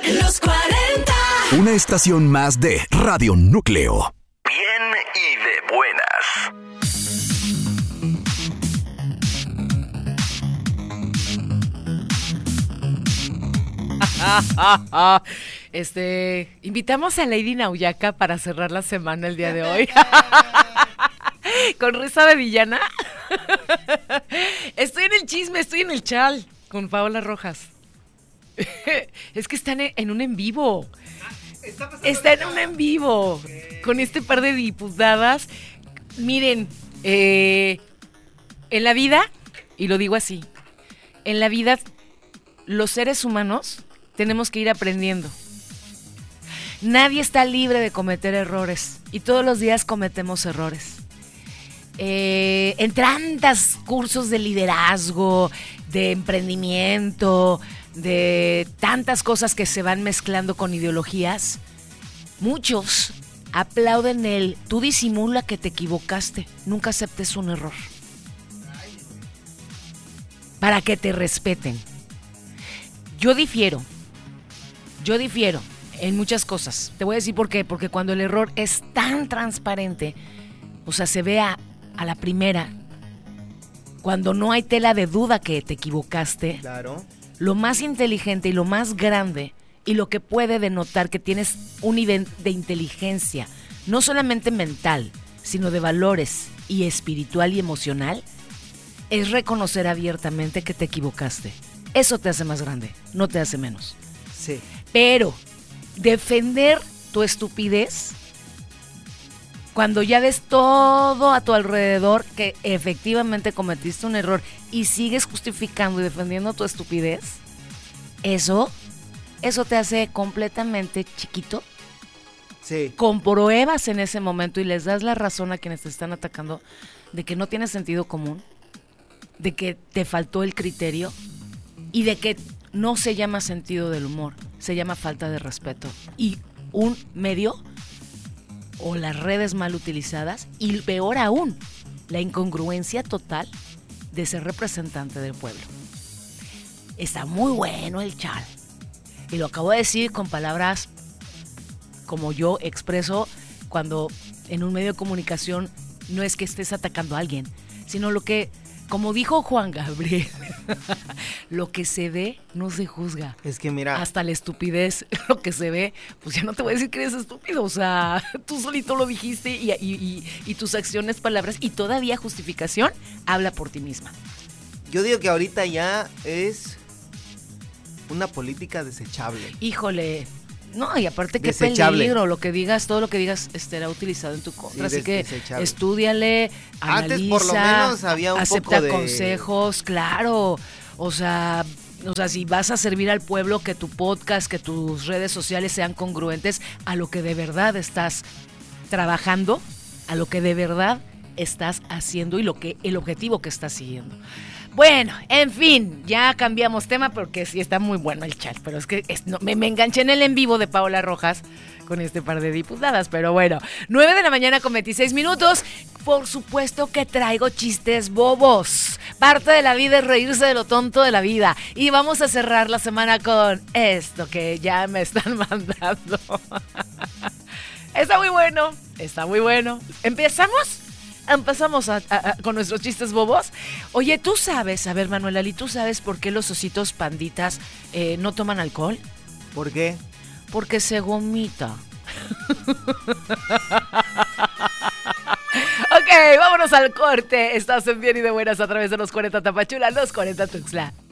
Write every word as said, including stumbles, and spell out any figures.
Los cuarenta. Una estación más de Radio Núcleo. Bien y de buenas. Este, invitamos a Lady Nauyaca para cerrar la semana el día de hoy. Con risa de villana. Estoy en el chisme, estoy en el chal con Paola Rojas. Es que están en un en vivo. Está, Está en un en vivo con este par de diputadas. Miren, eh, en la vida, y lo digo así, en la vida los seres humanos tenemos que ir aprendiendo. Nadie está libre de cometer errores y todos los días cometemos errores. Eh, en tantos cursos de liderazgo, de emprendimiento, de tantas cosas que se van mezclando con ideologías, muchos aplauden el tú disimula que te equivocaste, nunca aceptes un error para que te respeten. Yo difiero, yo difiero en muchas cosas. Te voy a decir por qué, porque cuando el error es tan transparente, o sea, se ve a, a la primera, cuando no hay tela de duda que te equivocaste, claro. Lo más inteligente y lo más grande y lo que puede denotar que tienes un nivel de inteligencia, no solamente mental, sino de valores y espiritual y emocional, es reconocer abiertamente que te equivocaste. Eso te hace más grande, no te hace menos. Sí. Pero defender tu estupidez cuando ya ves todo a tu alrededor que efectivamente cometiste un error y sigues justificando y defendiendo tu estupidez, eso, eso te hace completamente chiquito. Sí. Compruebas en ese momento y les das la razón a quienes te están atacando de que no tienes sentido común, de que te faltó el criterio y de que no se llama sentido del humor, se llama falta de respeto. Y un medio o las redes mal utilizadas y peor aún, la incongruencia total de ser representante del pueblo. Está muy bueno el chal. Y lo acabo de decir con palabras como yo expreso cuando en un medio de comunicación no es que estés atacando a alguien, sino lo que, como dijo Juan Gabriel, lo que se ve no se juzga. Es que mira, hasta la estupidez, lo que se ve, pues ya no te voy a decir que eres estúpido, o sea, tú solito lo dijiste y, y, y, y tus acciones, palabras y todavía justificación habla por ti misma. Yo digo que ahorita ya es una política desechable. Híjole, no, y aparte qué Desechable. peligro, lo que digas, todo lo que digas estará utilizado en tu contra, Sí, así que desechable. Estúdiale, analiza, Antes por lo menos había un acepta poco de consejos, claro, o sea, o sea, si vas a servir al pueblo, que tu podcast, que tus redes sociales sean congruentes a lo que de verdad estás trabajando, a lo que de verdad estás haciendo y lo que el objetivo que estás siguiendo. Bueno, en fin, ya cambiamos tema porque sí está muy bueno el chat, pero es que es, no, me, me enganché en el en vivo de Paola Rojas con este par de diputadas, pero bueno, nueve de la mañana con veintiséis minutos, por supuesto que traigo chistes bobos, parte de la vida es reírse de lo tonto de la vida, y vamos a cerrar la semana con esto que ya me están mandando. Está muy bueno, está muy bueno. ¿Empezamos? Empezamos a, a, a, con nuestros chistes bobos. Oye, ¿tú sabes, a ver, Manuel Ali, ¿tú sabes por qué los ositos panditas eh, no toman alcohol? ¿Por qué? Porque se gomita. Ok, vámonos al corte. Estás en Bien y de Buenas a través de los cuarenta Tapachula, los cuarenta Tuxtla.